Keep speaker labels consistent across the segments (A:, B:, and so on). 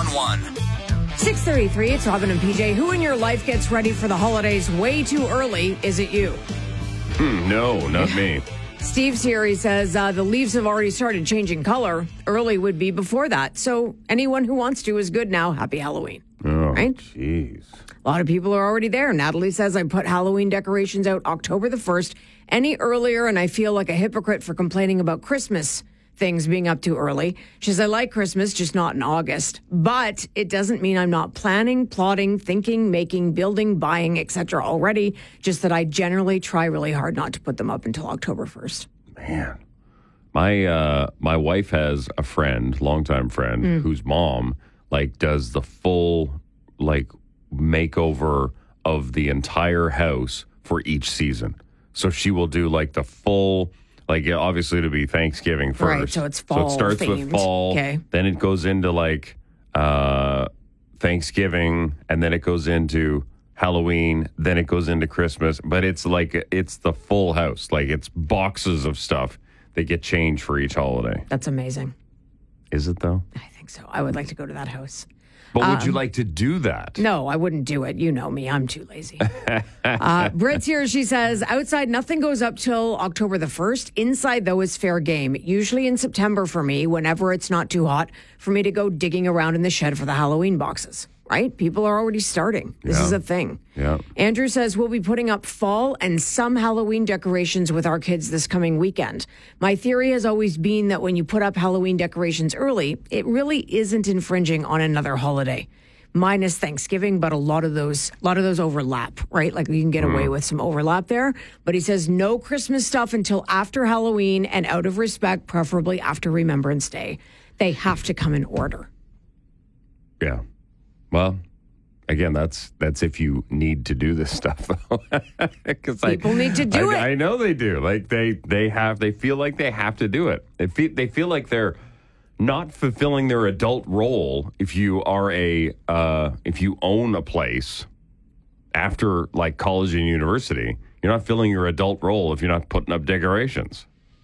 A: 911.
B: 6:33, it's Robin and PJ. Who in your life gets ready for the holidays way too early? Is it you?
C: No, not me.
B: Steve's here. He says the leaves have already started changing color. Early would be before that. So anyone who wants to is good now. Happy Halloween.
C: Oh,
B: right?
C: Jeez.
B: A lot of people are already there. Natalie says I put Halloween decorations out October the 1st. Any earlier, and I feel like a hypocrite for complaining about Christmas things being up too early. She says, I like Christmas, just not in August. But it doesn't mean I'm not planning, plotting, thinking, making, building, buying, etc. already. Just that I generally try really hard not to put them up until October 1st.
C: Man. My wife has a friend, longtime friend, whose mom does the full makeover of the entire house for each season. So she will do the full, obviously to be Thanksgiving first.
B: Right, so it's fall
C: So it starts
B: themed.
C: with fall,
B: okay.
C: Then it goes into Thanksgiving, and then it goes into Halloween, then it goes into Christmas. But it's it's the full house. It's boxes of stuff that get changed for each holiday.
B: That's amazing.
C: Is it though?
B: I think so. I would like to go to that house.
C: But would you like to do that?
B: No, I wouldn't do it. You know me. I'm too lazy. Brit's here. She says, outside, nothing goes up till October the 1st. Inside, though, is fair game. Usually in September for me, whenever it's not too hot, for me to go digging around in the shed for the Halloween boxes. Right? People are already starting. This is a thing.
C: Yeah.
B: Andrew says, we'll be putting up fall and some Halloween decorations with our kids this coming weekend. My theory has always been that when you put up Halloween decorations early, it really isn't infringing on another holiday. Minus Thanksgiving, but a lot of those overlap, right? You can get away with some overlap there. But he says no Christmas stuff until after Halloween, and out of respect, preferably after Remembrance Day. They have to come in order.
C: Yeah. Well, again, that's if you need to do this stuff, though.
B: People need to do it.
C: I know they do. They feel like they have to do it. They feel like they're not fulfilling their adult role. If you are if you own a place after college and university, you're not filling your adult role if you're not putting up decorations.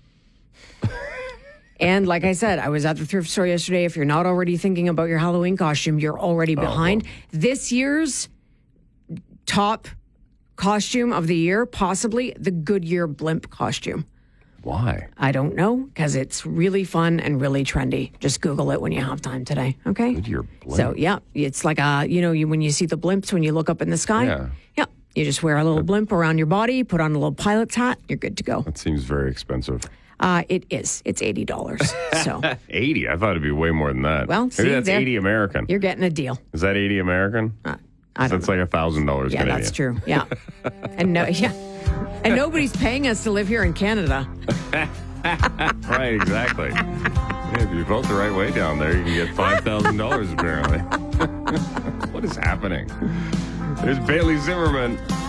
B: And like I said, I was at the thrift store yesterday. If you're not already thinking about your Halloween costume, you're already behind. This year's top costume of the year, possibly the Goodyear blimp costume.
C: Why?
B: I don't know, because it's really fun and really trendy. Just Google it when you have time today, okay?
C: Goodyear blimp.
B: So, yeah, it's like when you see the blimps when you look up in the sky. Yeah. You just wear a little blimp around your body, put on a little pilot's hat, you're good to go.
C: That seems very expensive.
B: It is. It's $80. So
C: 80? I thought it'd be way more than that.
B: Well,
C: maybe that's 80 American.
B: You're getting a deal.
C: Is that 80 American?
B: I don't
C: That's
B: know.
C: $1,000
B: Yeah,
C: Canadian.
B: that's true. Yeah. And nobody's paying us to live here in Canada.
C: Right, exactly. Yeah, if you vote the right way down there, you can get $5,000 apparently. What is happening? There's Bailey Zimmerman.